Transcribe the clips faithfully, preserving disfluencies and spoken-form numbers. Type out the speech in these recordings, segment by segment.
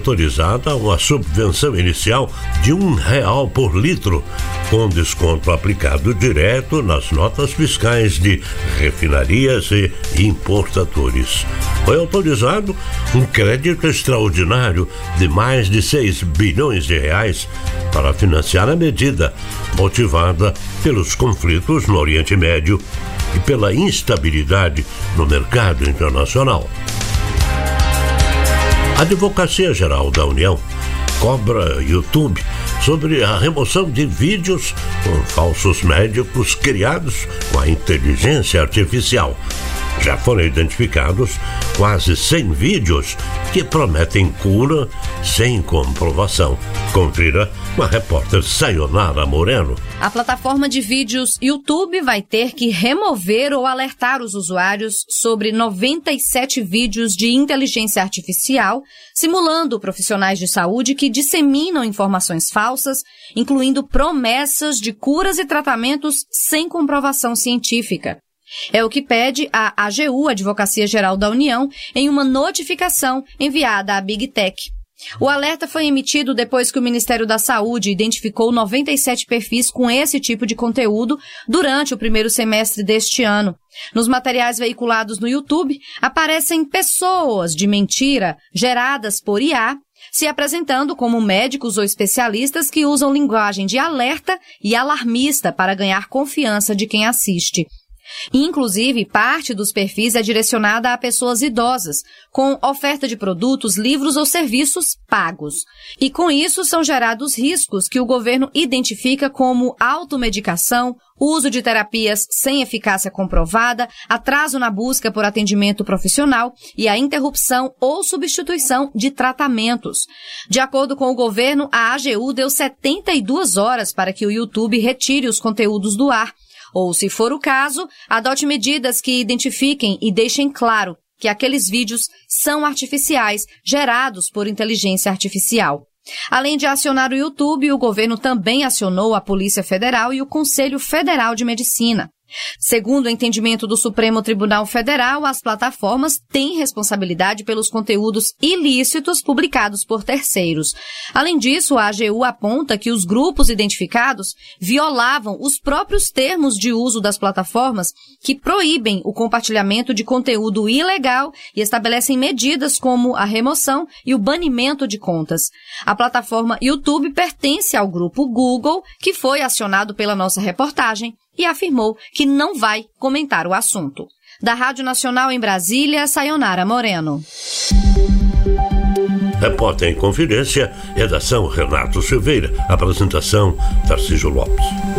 autorizada uma subvenção inicial de um real por litro, com desconto aplicado direto nas notas fiscais de refinarias e importadores. Foi autorizado um crédito extraordinário de mais de seis bilhões de reais para financiar a medida, motivada pelos conflitos no Oriente Médio e pela instabilidade no mercado internacional. A Advocacia Geral da União cobra YouTube sobre a remoção de vídeos com falsos médicos criados com a inteligência artificial. Já foram identificados quase cem vídeos que prometem cura sem comprovação. Confira com a repórter Sayonara Moreno. A plataforma de vídeos YouTube vai ter que remover ou alertar os usuários sobre noventa e sete vídeos de inteligência artificial, simulando profissionais de saúde que disseminam informações falsas, incluindo promessas de curas e tratamentos sem comprovação científica. É o que pede a A G U, Advocacia Geral da União, em uma notificação enviada à Big Tech. O alerta foi emitido depois que o Ministério da Saúde identificou noventa e sete perfis com esse tipo de conteúdo durante o primeiro semestre deste ano. Nos materiais veiculados no YouTube, aparecem pessoas de mentira geradas por I A, se apresentando como médicos ou especialistas que usam linguagem de alerta e alarmista para ganhar confiança de quem assiste. Inclusive, parte dos perfis é direcionada a pessoas idosas, com oferta de produtos, livros ou serviços pagos. E com isso são gerados riscos que o governo identifica como automedicação, uso de terapias sem eficácia comprovada, atraso na busca por atendimento profissional e a interrupção ou substituição de tratamentos. De acordo com o governo, a A G U deu setenta e duas horas para que o YouTube retire os conteúdos do ar. Ou, se for o caso, adote medidas que identifiquem e deixem claro que aqueles vídeos são artificiais, gerados por inteligência artificial. Além de acionar o YouTube, o governo também acionou a Polícia Federal e o Conselho Federal de Medicina. Segundo o entendimento do Supremo Tribunal Federal, as plataformas têm responsabilidade pelos conteúdos ilícitos publicados por terceiros. Além disso, a A G U aponta que os grupos identificados violavam os próprios termos de uso das plataformas que proíbem o compartilhamento de conteúdo ilegal e estabelecem medidas como a remoção e o banimento de contas. A plataforma YouTube pertence ao grupo Google, que foi acionado pela nossa reportagem, e afirmou que não vai comentar o assunto. Da Rádio Nacional em Brasília, Sayonara Moreno. Repórter em Confidência, redação Renato Silveira, apresentação Tarcísio Lopes.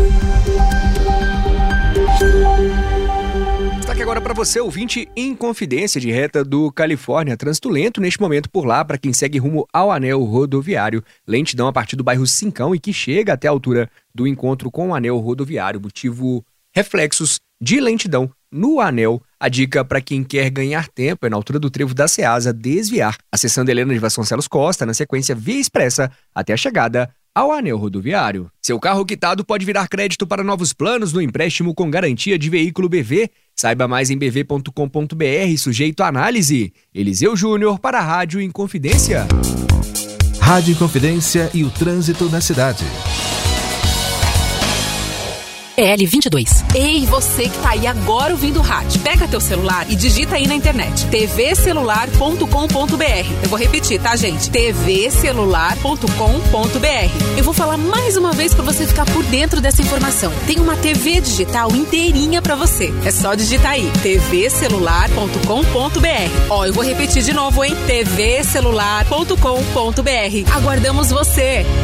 Destaque agora para você, ouvinte, em Confidência, de reta do Califórnia. Trânsito lento neste momento por lá para quem segue rumo ao anel rodoviário. Lentidão a partir do bairro Cincão e que chega até a altura do encontro com o anel rodoviário. Motivo reflexos de lentidão no anel. A dica para quem quer ganhar tempo é na altura do trevo da Ceasa desviar, acessando Helena de Vasconcelos Costa, na sequência via expressa, até a chegada ao anel rodoviário. Seu carro quitado pode virar crédito para novos planos no empréstimo com garantia de veículo B V. Saiba mais em b v ponto com ponto b r, sujeito à análise. Eliseu Júnior para a Rádio Inconfidência. Rádio Inconfidência e o trânsito na cidade. L vinte e dois. Ei, você que tá aí agora ouvindo o rádio, pega teu celular e digita aí na internet t v celular ponto com ponto b r. Eu vou repetir, tá, gente? t v celular ponto com ponto b r. Eu vou falar mais uma vez pra você ficar por dentro dessa informação. Tem uma T V digital inteirinha pra você. É só digitar aí t v celular ponto com ponto b r. Ó, eu vou repetir de novo, hein? t v celular ponto com ponto b r. Aguardamos você.